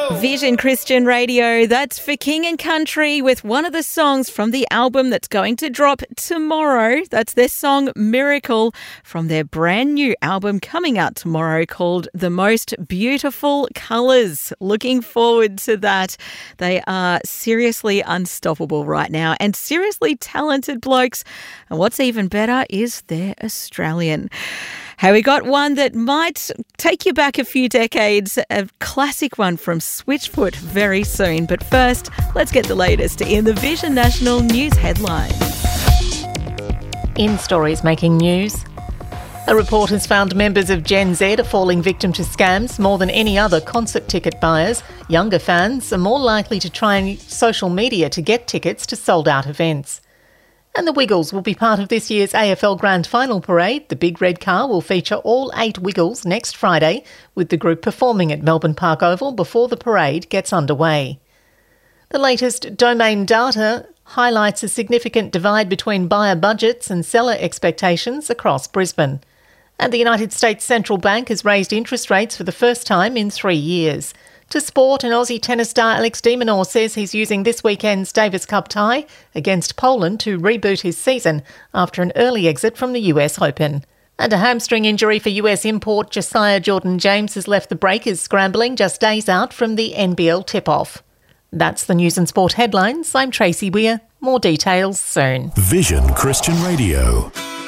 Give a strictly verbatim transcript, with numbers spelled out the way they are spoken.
Vision Christian Radio, that's for King and Country with one of the songs from the album that's going to drop tomorrow. That's their song Miracle from their brand new album coming out tomorrow called The Most Beautiful Colours. Looking forward to that. They are seriously unstoppable right now and seriously talented blokes. And what's even better is they're Australian. Hey, we got one that might take you back a few decades, a classic one from Switchfoot very soon. But first, let's get the latest in the Vision National News headlines. In stories making news. A report has found members of Gen Z are falling victim to scams more than any other concert ticket buyers. Younger fans are more likely to try social media to get tickets to sold-out events. And the Wiggles will be part of this year's A F L Grand Final parade. The big red car will feature all eight Wiggles next Friday, with the group performing at Melbourne Park Oval before the parade gets underway. The latest Domain data highlights a significant divide between buyer budgets and seller expectations across Brisbane. And the United States Central Bank has raised interest rates for the first time in three years. To sport, and Aussie tennis star Alex de Minaur says he's using this weekend's Davis Cup tie against Poland to reboot his season after an early exit from the U S Open. And a hamstring injury for U S import Josiah Jordan-James has left the Breakers scrambling just days out from the N B L tip-off. That's the news and sport headlines. I'm Tracy Weir. More details soon. Vision Christian Radio.